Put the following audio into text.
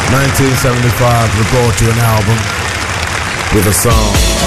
1975, we brought you an album with a song.